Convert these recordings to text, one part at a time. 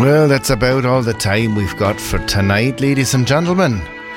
Well, that's about all the time we've got for tonight, ladies and gentlemen.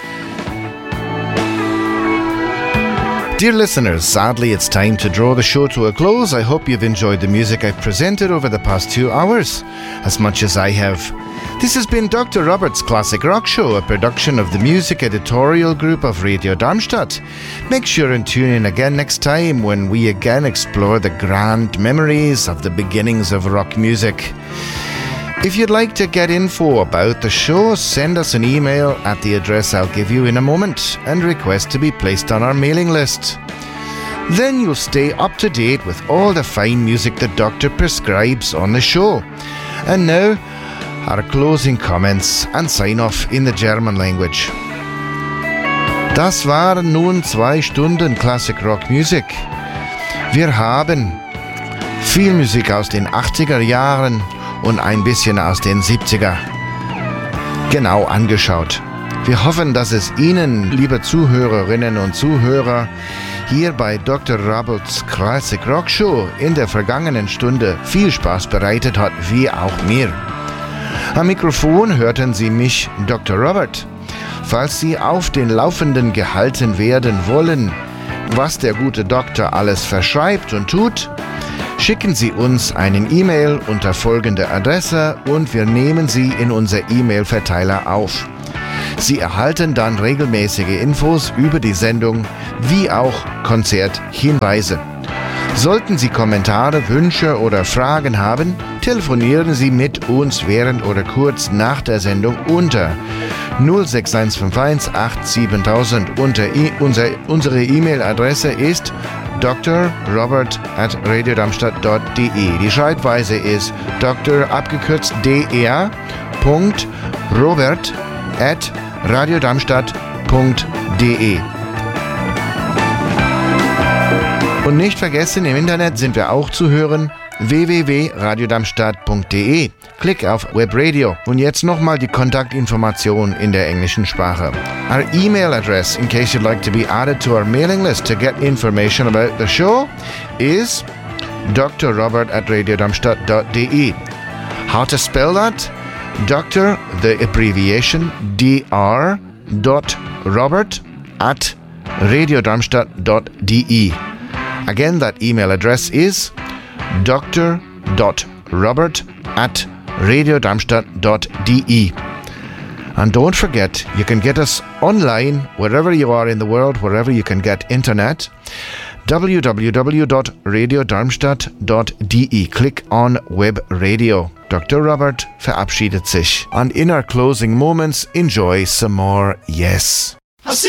Dear listeners, sadly it's time to draw the show to a close. I hope you've enjoyed the music I've presented over the past 2 hours, as much as I have. This has been Dr. Robert's Classic Rock Show, a production of the music editorial group of Radio Darmstadt. Make sure and tune in again next time when we again explore the grand memories of the beginnings of rock music. If you'd like to get info about the show, send us an email at the address I'll give you in a moment and request to be placed on our mailing list. Then you'll stay up to date with all the fine music the doctor prescribes on the show. And now, our closing comments and sign-off in the German language. Das waren nun 2 Stunden Classic Rock Music. Wir haben viel Musik aus den 80er Jahren und ein bisschen aus den 70er genau angeschaut. Wir hoffen, dass es Ihnen, liebe Zuhörerinnen und Zuhörer, hier bei Dr. Roberts Classic Rock Show in der vergangenen Stunde viel Spaß bereitet hat, wie auch mir. Am Mikrofon hörten Sie mich, Dr. Robert. Falls Sie auf den Laufenden gehalten werden wollen, was der gute Doktor alles verschreibt und tut, schicken Sie uns einen E-Mail unter folgender Adresse und wir nehmen Sie in unser E-Mail-Verteiler auf. Sie erhalten dann regelmäßige Infos über die Sendung, wie auch Konzerthinweise. Sollten Sie Kommentare, Wünsche oder Fragen haben, telefonieren Sie mit uns während oder kurz nach der Sendung unter 06151 87000. Unsere E-Mail-Adresse ist drrobert@radiodarmstadt.de. Die Schreibweise ist Dr. abgekürzt dr.robert@radiodarmstadt.de. Und nicht vergessen, im Internet sind wir auch zu hören, www.radiodarmstadt.de. Klick auf Webradio. Und jetzt nochmal die Kontaktinformation in der englischen Sprache. Our email address, in case you'd like to be added to our mailing list to get information about the show, is drrobert@radiodarmstadt.de. How to spell that? Dr, the abbreviation, dr.robert@radiodarmstadt.de. Again, that email address is dr.robert@radiodarmstadt.de. And don't forget, you can get us online wherever you are in the world, wherever you can get internet. www.radiodarmstadt.de. Click on Web Radio. Dr. Robert verabschiedet sich. And in our closing moments, enjoy some more Yes.